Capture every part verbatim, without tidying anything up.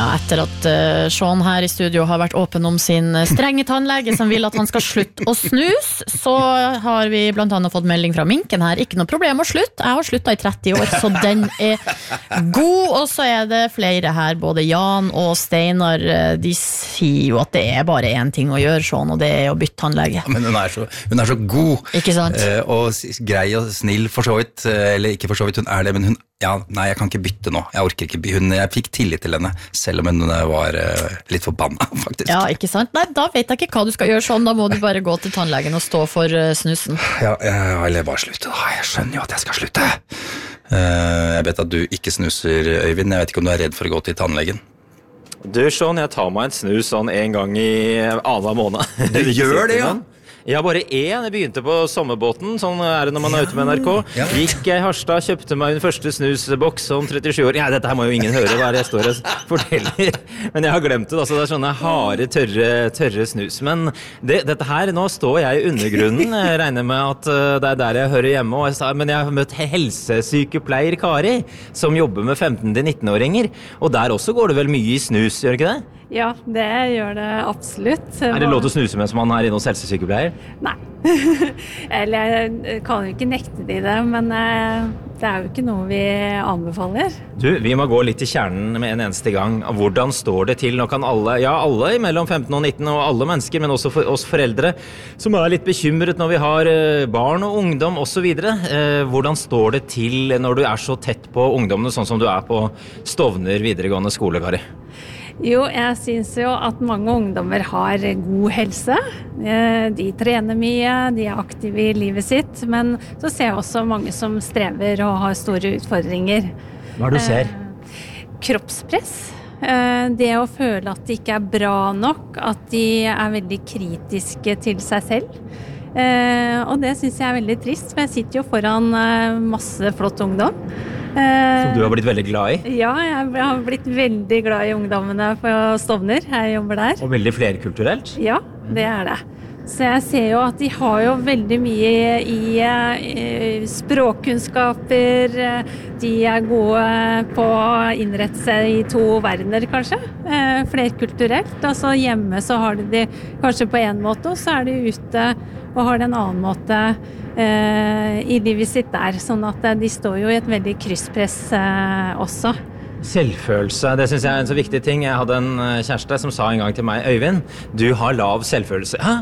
Ja, etter at uh, Sean her i studio har vært åpen om sin strenge tannlege som vil at han skal slutte å snus, så har vi blant annet fått melding fra Minken her. Ikke noe problem å slutte. Jeg har sluttet i tretti år, så den er god. Og så er det flere her, både Jan og Steinar, de sier jo at det er bare en ting å gjøre, Sean, og det er å bytte tannlege. Ja, men hun er så, hun er så god. Ikke sant? Uh, og grei og snill for så vidt, uh, eller ikke for så vidt, hun er det, men hun Ja, nei, jeg kan ikke bytte nå. Jeg orker ikke bytte. Hun, jeg fikk tillit til henne, selv om hun var uh, litt forbanna, faktisk. Ja, ikke sant? Nei, da vet jeg ikke hva du skal gjøre sånn. Da må du bare gå til tannlegen og stå for uh, snusen. Ja, jeg, eller bare slutte da. Jeg skjønner jo at jeg skal slutte. Uh, jeg vet at du ikke snuser, Øyvind. Jeg vet ikke om du er redd for å gå til tannlegen. Du, Sean, jeg tar meg en snus sånn en gang i annen måned. Du gjør det, ja? Ja, bare én. Jeg begynte på sommerbåten, sånn er det når man er ute med N R K. Ja. Gikk jeg i Harstad, kjøpte meg min første snusboks som trettisju år. Ja, dette her må jo ingen høre, hva er det jeg står og forteller. Men jeg har glemt det, altså det er sånne harde, tørre, tørre snus. Men det, dette her, nå står jeg i undergrunnen, jeg regner med at det er der jeg hører hjemme. Og jeg sa, men jeg har møtt helsesykepleier Kari, som jobber med femten til nitten-åringer. Og der også går det vel mye i snus, gjør det ikke det? Ja, det gjør det absolutt. Er det lov til å snuse mens man er inne hos helsesykepleier? Nei. Eller jeg kan jo ikke nekte de det, men det er jo ikke noe vi anbefaler. Du, vi må gå litt til kjernen med en eneste gang. Hvordan står det til? Nå kan alle, ja alle mellom femten og nitten, og alle mennesker, men også for oss foreldre, som er litt bekymret når vi har barn og ungdom og så videre. Hvordan står det til når du er så tett på ungdommene, sånn som du er på Stovner videregående skole, Kari? Jo, jeg synes jo at mange ungdommer har god helse. De trener mye, de er aktive i livet sitt, men så ser jeg også mange som strever og har store utfordringer. Hva er det du ser? Kroppspress. Det å føle at de ikke er bra nok, at de er veldig kritiske til seg selv. Og det synes jeg er veldig trist, for jeg sitter jo foran masse flott ungdom. Som du har blitt veldig glad i? Ja, jeg har blitt veldig glad i ungdommene på Stovner. Jeg jobber der. Og veldig flerkulturelt? Ja, det er det. Så jeg ser jo at de har jo veldig mye i, i språkkunnskaper. De er gode på å innrette seg i to verdener, kanskje. Flerkulturelt. Altså hjemme så har de det kanskje på en måte, og så er de ute og har det en annen måte eh, i livet sitt der. Sånn at de står jo i et veldig krysspress eh, også. Selvfølelse, det synes jeg er en så viktig ting. Jeg hadde en kjæreste som sa en gang til meg, Øyvind, du har lav selvfølelse. Hæ?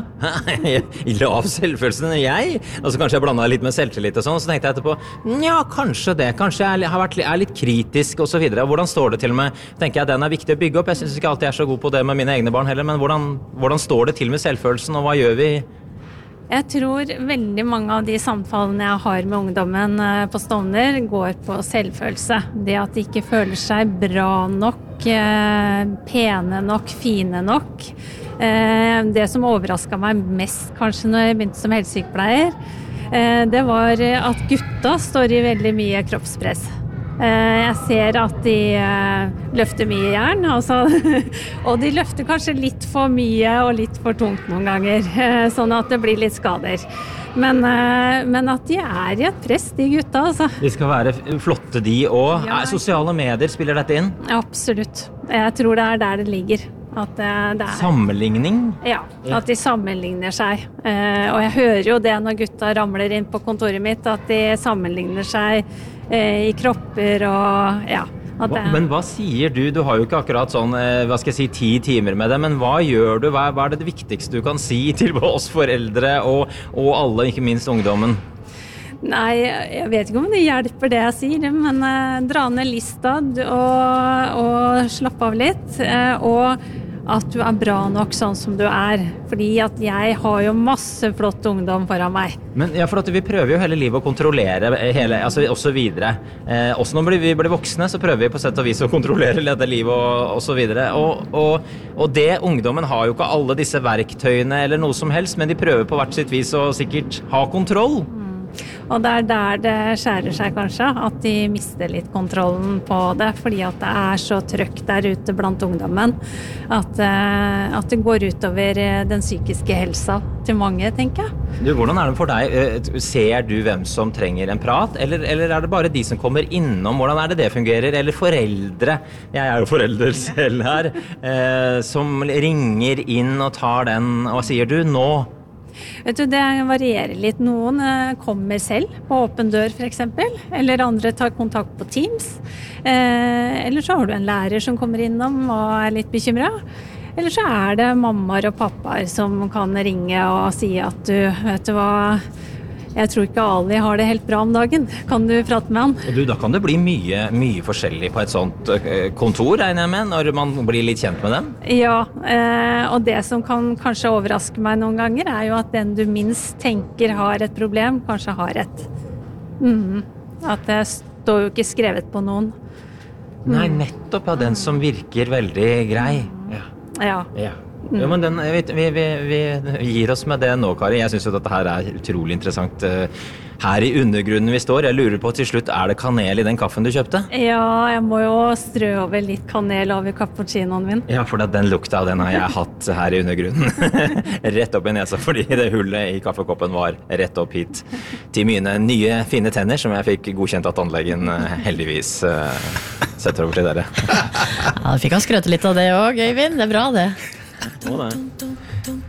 Lav selvfølelse enn jeg? Og så kanskje jeg blandet litt med selvtillit og sånn, så tenkte jeg etterpå, ja, kanskje det. Kanskje jeg har vært, er litt kritisk og så videre. Hvordan står det til med, tenker jeg, den er viktig å bygge opp. Jeg synes ikke alltid jeg er så god på det med mine egne barn heller, men hvordan, hvordan står det til med selvfølelsen, og hva gjør vi? Jeg tror veldig mange av de samtalene jeg har med ungdommen på Stovner går på selvfølelse. Det at de ikke føler seg bra nok, pene nok, fine nok. Det som overrasket meg mest kanskje når jeg begynte som helsesykepleier, det var at gutta står i veldig mye kroppspress. Jeg ser at de løfter mye jern, altså, og de løfter kanskje litt for mye og litt for tungt noen ganger, sånn at det blir litt skader. Men, men at de er i et press, de gutta, altså. De skal være flotte de også. Ja. Sosiale medier, spiller dette inn? Absolutt. Jeg tror det er der det ligger. At det, det er, sammenligning? Ja, at de sammenligner seg. Og jeg hører jo det når gutta ramler inn på kontoret mitt, at de sammenligner seg i kropper og ja. At det, men hva sier du? Du har jo ikke akkurat sånn, hva skal jeg si, ti timer med det, men hva gjør du? Hva, hva er det viktigste du kan si til oss foreldre og, og alle, ikke minst ungdommen? Nei, jeg vet ikke om det hjelper det jeg sier, men uh, dra ned lista og, og slapp av litt, uh, og at du er bra nok sånn som du er, fordi at jeg har jo masse flott ungdom foran meg. Men ja, for at vi prøver jo hele livet å kontrollere hele, altså, og så videre. Eh, også når vi blir voksne, så prøver vi på sett og vis å kontrollere dette livet og, og så videre. Og, og, og det, ungdommen har jo ikke alle disse verktøyene eller noe som helst, men de prøver på hvert sitt vis å sikkert ha kontroll. Og det er der det skjærer seg kanskje, at de mister litt kontrollen på det, fordi at det er så trøkk der ute blant ungdommen, at, at det går utover den psykiske helsa til mange, tenker jeg. Du, hvordan er det for deg? Ser du hvem som trenger en prat, eller, eller er det bare de som kommer innom? Hvordan er det det fungerer? Eller foreldre, jeg er jo forelder selv her, eh, som ringer inn og tar den, og sier du, nå? Vet du, det varierer litt. Noen kommer selv på åpen dør for eksempel, eller andre tar kontakt på Teams. Eh, eller så har du en lærer som kommer innom og er litt bekymret. Eller så er det mammaer og pappaer som kan ringe og si at du, vet du hva, jeg tror ikke Ali har det helt bra om dagen. Kan du prate med han? Og du, da kan det bli mye, mye forskjellig på et sånt kontor, regner jeg med, når man blir litt kjent med dem? Ja, eh, og det som kan kanskje overraske meg noen ganger, er jo at den du minst tenker har et problem, kanskje har et. Mm, at det står jo ikke skrevet på noen. Mm. Nei, nettopp, ja, den som virker veldig grei. Ja. Ja. Ja. Ja, men den, vi, vi, vi, vi gir oss med det nå, Kari. Jeg synes jo dette her er utrolig interessant. Her i undergrunnen vi står, jeg lurer på til slutt, er det kanel i den kaffen du kjøpte? Ja, jeg må jo strø over litt kanel over cappuccinoen min. Ja, for den lukta, den har jeg hatt her i undergrunnen. Rett opp i nesa, fordi det hullet i kaffekoppen var rett opp hit. Til mine nye fine tenner, som jeg fikk godkjent av tannlegen, heldigvis setter over til dere. Ja, da fikk han skrøte litt av det også, Øyvind. Det er bra det. Må det.